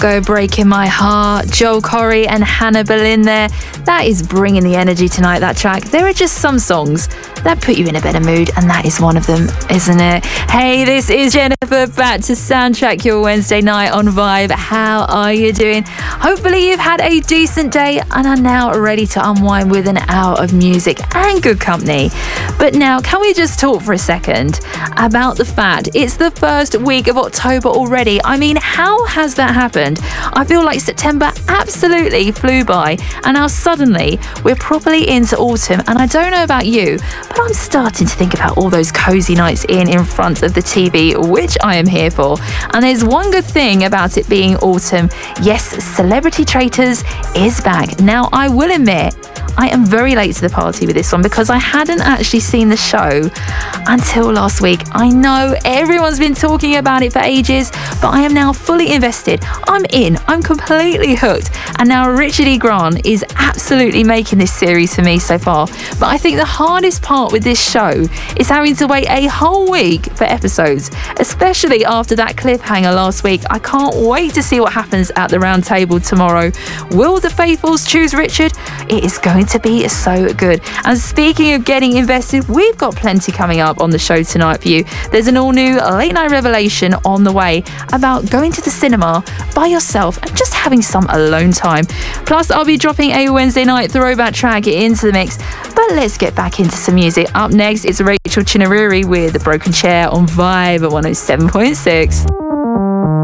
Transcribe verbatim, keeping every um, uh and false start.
Go Breaking My Heart, Joel Corry and Hannah Boleyn there. That is bringing the energy tonight, that track. There are just some songs that put you in a better mood, and that is one of them, isn't it? Hey, this is Jennifer, back to soundtrack your Wednesday night on Vibe. How are you doing? Hopefully you've had a decent day and are now ready to unwind with an hour of music and good company. But now, can we just talk for a second about the fact it's the first week of October already? I mean, how has that happened? I feel like September absolutely flew by, and now suddenly we're properly into autumn. And I don't know about you, but I'm starting to think about all those cozy nights in in front of the T V, which I am here for. And there's one good thing about it being autumn. Yes, Celebrity Traitors is back. Now, I will admit, I am very late to the party with this one because I hadn't actually seen the show until last week. I know everyone's been talking about it for ages, but I am now fully invested. I'm in. I'm completely hooked. And now Richard E. Grant is absolutely making this series for me so far. But I think the hardest part with this show is having to wait a whole week for episodes, especially after that cliffhanger last week. I can't wait to see what happens at the round table tomorrow. Will the faithfuls choose Richard? It is going to be so good. And speaking of getting invested, we've got plenty coming up on the show tonight for you. There's an all-new late night revelation on the way about going to the cinema by yourself and just having some alone time. Plus, I'll be dropping a Wednesday night throwback track into the mix. But let's get back into some music. Up next, it's Rachel Chinaruri with The Broken Chair on Vibe at one oh seven point six.